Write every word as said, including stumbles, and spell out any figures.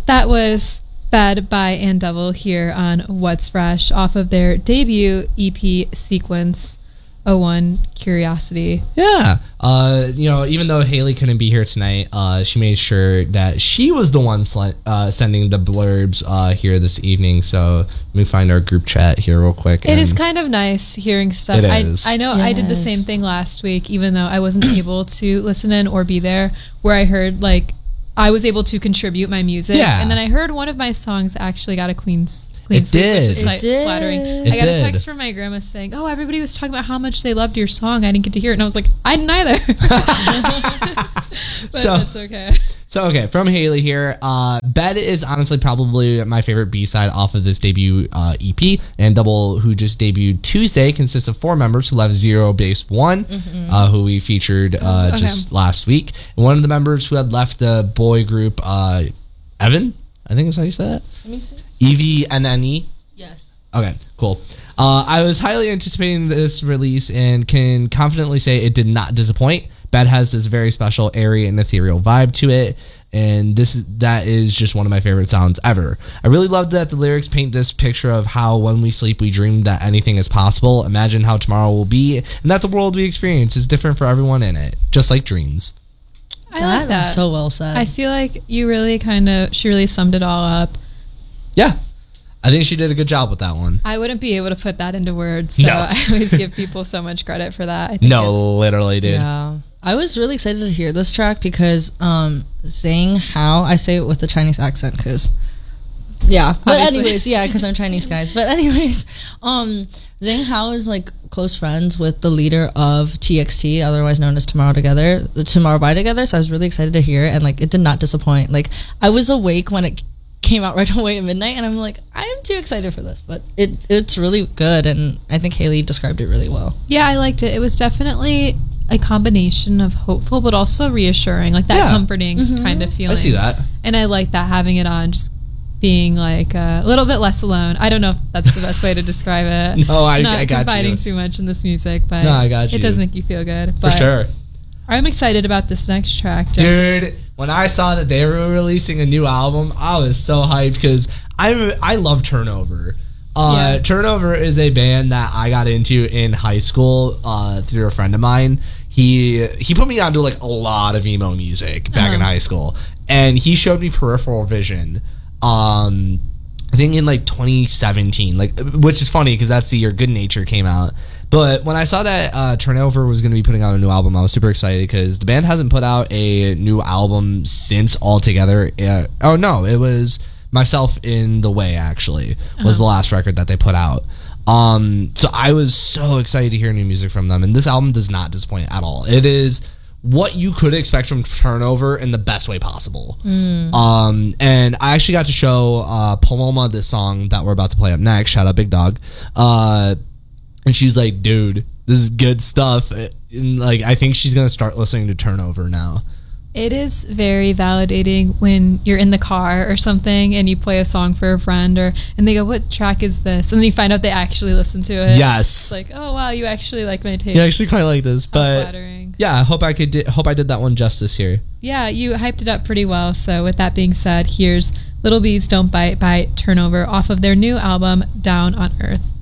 That was Fed by And Devil here on What's Fresh off of their debut E P Sequence oh one Curiosity. Yeah. Uh, you know, even though Haley couldn't be here tonight, uh, she made sure that she was the one sl- uh, sending the blurbs uh, here this evening. So let me find our group chat here real quick. It is kind of nice hearing stuff. It I, is. I know Yes. I did the same thing last week, even though I wasn't able to listen in or be there, where I heard like I was able to contribute my music. Yeah. And then I heard one of my songs actually got a Queen's Queen It sleep, did. which is It quite did. flattering. It I got did. a text from my grandma saying, "Oh, everybody was talking about how much they loved your song. I didn't get to hear it." And I was like, "I didn't either." But So- that's okay. So, okay, from Haley here. Uh, Bed is honestly probably my favorite B-side off of this debut uh, E P. And Double, who just debuted Tuesday, consists of four members who left Zero Base One, Mm-hmm. uh, who we featured uh, Okay. just last week. And one of the members who had left the boy group, uh, Evan, I think is how you say that? Let me see. E V N N E. Yes. Okay, cool. Uh, I was highly anticipating this release and can confidently say it did not disappoint. Bed has this very special, airy, and ethereal vibe to it, and this is, that is just one of my favorite sounds ever. I really love that the lyrics paint this picture of how when we sleep we dream that anything is possible. Imagine how tomorrow will be, and that the world we experience is different for everyone in it, just like dreams. I that like that. was so well said. I feel like you really kind of, she really summed it all up. Yeah, I think she did a good job with that one. I wouldn't be able to put that into words, so No. I always give people so much credit for that. I think it's, No, literally, dude. Yeah. I was really excited to hear this track because um Zhang Hao, I say it with the Chinese accent because yeah. But Obviously. anyways, yeah, because I'm Chinese, guys. But anyways, um Zhang Hao is like close friends with the leader of T X T, otherwise known as Tomorrow Together, Tomorrow by Together. So I was really excited to hear it, and like it did not disappoint. Like I was awake when it came out right away at midnight, and I'm like, I am too excited for this, but it it's really good, and I think Haley described it really well. Yeah, I liked it. It was definitely a combination of hopeful but also reassuring, like that Yeah. comforting kind of feeling. I see that. And I like that, having it on, just being like uh, a little bit less alone. I don't know if that's the best way to describe it. No, I- Not I got confiding you. too much in this music, but No, I got you. it does make you feel good. For But sure. I'm excited about this next track. Jesse. Dude, when I saw that they were releasing a new album, I was so hyped because I I love Turnover. Uh, Yeah. Turnover is a band that I got into in high school uh, through a friend of mine. He he put me onto like a lot of emo music back in Uh-huh. high school, and he showed me Peripheral Vision. Um, I think in like twenty seventeen, like, which is funny because that's the year Good Nature came out. But when I saw that uh, Turnover was going to be putting out a new album, I was super excited because the band hasn't put out a new album since Altogether. Uh, oh no, it was Myself in the Way. Actually, was the last record that they put out. Um, so I was so excited to hear new music from them, and this album does not disappoint at all. It is what you could expect from Turnover in the best way possible. Um, and I actually got to show uh, Paloma this song that we're about to play up next. Shout out Big Dog. Uh, and she was like, dude, this is good stuff. And like, I think she's gonna start listening to Turnover now. It is very validating when you're in the car or something and you play a song for a friend, or and they go, "What track is this?" And then you find out they actually listen to it. Yes. It's like, oh wow, you actually like my taste. Yeah, I actually quite like this, How but flattering. yeah, I hope I could di- hope I did that one justice here. Yeah, you hyped it up pretty well. So with that being said, here's Little Bees Don't Bite by Turnover off of their new album, Down on Earth.